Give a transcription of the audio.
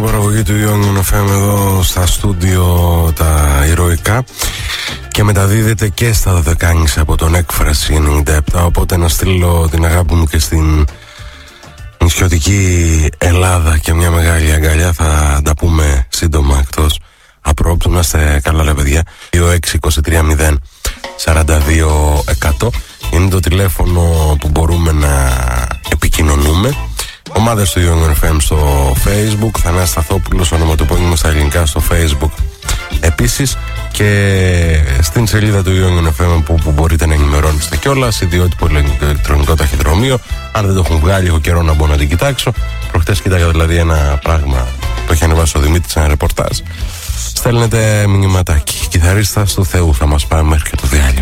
Παραγωγή του Young FM εδώ στα στούντιο τα ηρωικά και μεταδίδεται και στα 12.30 από τον Έκφραση 97, οπότε να στείλω την αγάπη μου και στην νησιωτική Ελλάδα και μια μεγάλη αγκαλιά. Θα τα πούμε σύντομα εκτός απρόπτου. Να είστε καλά ρε παιδιά. 26-23-0-42-100 είναι το τηλέφωνο που μπορούμε να επικοινωνούμε. Ομάδες του Young FM στο Facebook, Θανάσης Σταθόπουλος, ονοματεπώνυμο στα ελληνικά στο Facebook επίσης, και στην σελίδα του Young FM που μπορείτε να ενημερώνεστε κιόλας, ιδιότυπο ηλεκτρονικό ταχυδρομείο. Αν δεν το έχουν βγάλει, έχω καιρό να μπω να την κοιτάξω. Προχτές κοίταγα δηλαδή ένα πράγμα που έχει ανεβάσει ο Δημήτρης, ένα ρεπορτάζ. Στέλνετε μηνυματάκι. Κιθαρίστας του Θεού θα μας πάει μέχρι και το διάλειμμα.